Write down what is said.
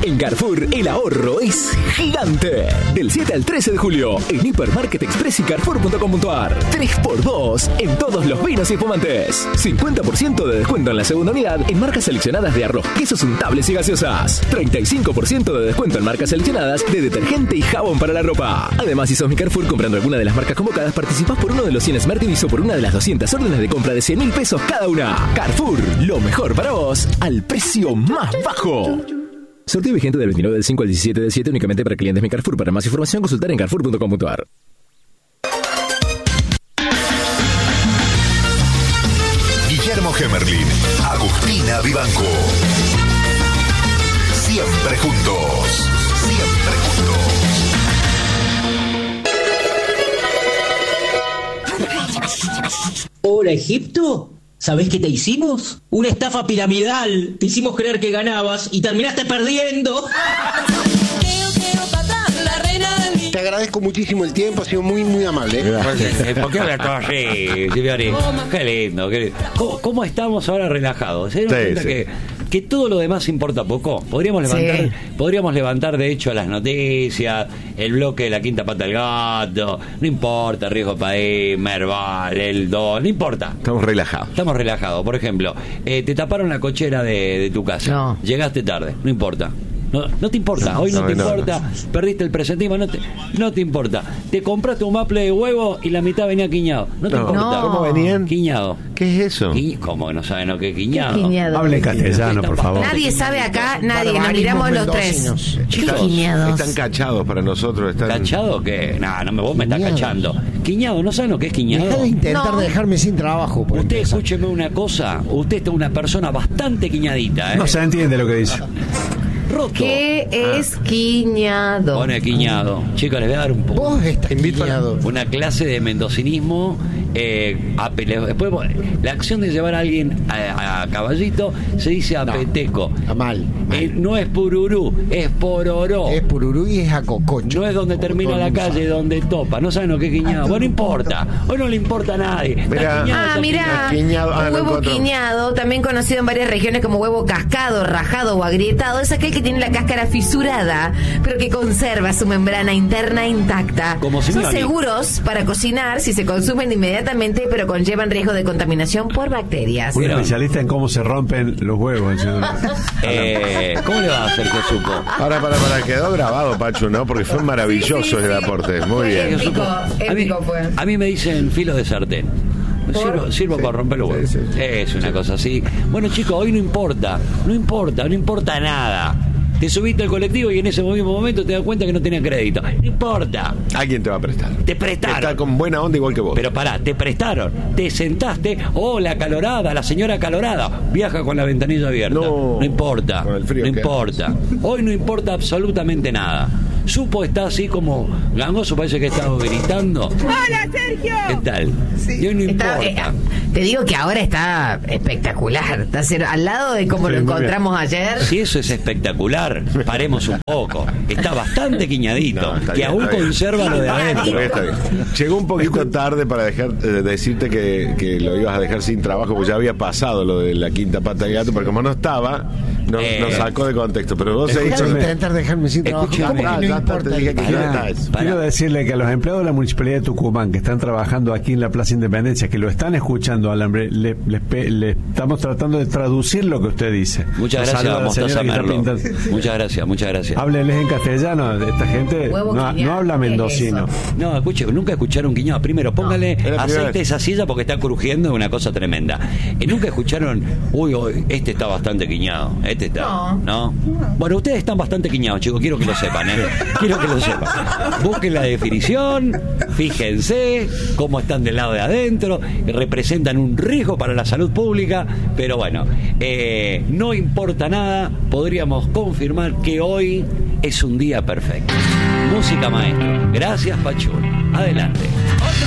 En Carrefour, el ahorro es gigante. Del 7 al 13 de julio, en Hipermarket Express y Carrefour.com.ar. 3x2 en todos los vinos y espumantes. 50% de descuento en la segunda unidad en marcas seleccionadas de arroz, quesos untables y gaseosas. 35% de descuento en marcas seleccionadas de detergente y jabón para la ropa. Además, si sos mi Carrefour comprando alguna de las marcas convocadas, participás por uno de los 100 Smart TV o por una de las 200 órdenes de compra de 100.000 pesos cada una. Carrefour, lo mejor para vos, al precio más bajo. Sorteo vigente del 29 del 5 al 17 del 7 únicamente para clientes Mi Carrefour. Para más información, consultar en Carrefour.com.ar. Guillermo Gemerlin, Agustina Vivanco. Siempre juntos. Siempre juntos. Hola, Egipto. ¿Sabés qué te hicimos? Una estafa piramidal. Te hicimos creer que ganabas y terminaste perdiendo. Te agradezco muchísimo el tiempo, ha sido muy, muy amable. ¿Por qué hablas todo así, Silviani? Qué lindo. ¿Cómo estamos ahora relajados? ¿Se dieron cuenta que todo lo demás importa poco? Podríamos levantar, de hecho, las noticias, el bloque de la quinta pata del gato, no importa, riesgo país, Merval, el 2, no importa. Estamos relajados. Por ejemplo, te taparon la cochera de tu casa. No. Llegaste tarde, no importa. No te importa, hoy no te importa, perdiste el presentismo, no te importa. Te compraste un maple de huevo y la mitad venía quiñado. No te importa. ¿Cómo venían? Quiñado. ¿Qué es eso? ¿Cómo no saben lo que es quiñado? ¿Qué quiñado? Hable castellano, por favor. Nadie sabe acá, nadie. Nos miramos los tres. Chicos, ¿Qué quiñados? Están cachados para nosotros. ¿Cachado qué? Vos me estás cachando. Quiñado, ¿no saben lo que es quiñado? Deja de intentar dejarme sin trabajo. Usted escúcheme una cosa, usted es una persona bastante quiñadita, ¿eh? No se entiende lo que dice. Roto. ¿Qué es quiñado? Pone quiñado. Chicos, les voy a dar un poco. Vos estás quiñado. Una clase de mendocinismo. Después, la acción de llevar a alguien a caballito se dice apeteco. Está mal. No es pururú, es pororó. Es pururú y es a cococho. No es donde termina la calle, donde topa. No saben lo que es quiñado. Bueno, no importa. Hoy no le importa a nadie. Mirá, huevo quiñado, también conocido en varias regiones como huevo cascado, rajado o agrietado, es aquel que tiene la cáscara fisurada, pero que conserva su membrana interna intacta. Son seguros para cocinar si se consumen inmediatamente, pero conllevan riesgo de contaminación por bacterias. Un especialista en cómo se rompen los huevos. ¿Cómo le va a hacer que supo? Ahora, quedó grabado, Pacho, ¿no? Porque fue maravilloso el aporte. Muy bien. Épico fue. A mí me dicen filo de sartén. Sirvo para romper los huevos. Es una cosa así. Bueno, chicos, hoy no importa nada. Te subiste al colectivo y en ese mismo momento te das cuenta que no tenía crédito. No importa. Alguien te va a prestar. Te prestaron. Está con buena onda igual que vos. Pero pará, te prestaron. Te sentaste. La acalorada, la señora acalorada. Viaja con la ventanilla abierta. No importa. Con el frío no importa. Hoy no importa absolutamente nada. Supo está así como gangoso, parece que estaba gritando. ¡Hola, Sergio! ¿Qué tal? Y hoy no importa. Te digo que ahora está espectacular. Está al lado de como lo encontramos ayer. Si eso es espectacular, paremos un poco. Está bastante quiñadito, que aún conserva lo de adentro. Está bien. Llegó un poquito tarde para decirte que lo ibas a dejar sin trabajo, porque ya había pasado lo de la quinta pata del gato, pero como no estaba, nos sacó de contexto. Pero vos seguís intentar dejarme sin trabajo. Quiero decirle que a los empleados de la Municipalidad de Tucumán que están trabajando aquí en la Plaza Independencia, que lo están escuchando, Alambre, le estamos tratando de traducir lo que usted dice. Muchas gracias, Mostaza Merlo. Muchas gracias. Hábleles en castellano. Esta gente no habla mendocino. No, nunca escucharon quiñado. Primero, póngale aceite a esa silla porque está crujiendo, una cosa tremenda. Nunca escucharon, este está bastante quiñado. Este está. ¿No? Bueno, ustedes están bastante quiñados, chicos. Quiero que lo sepan, Quiero que lo sepan. Busquen la definición, fíjense cómo están del lado de adentro, representan un riesgo para la salud pública, pero bueno, no importa nada, podríamos confirmar que hoy es un día perfecto. Música, maestro. Gracias, Pachul. Adelante.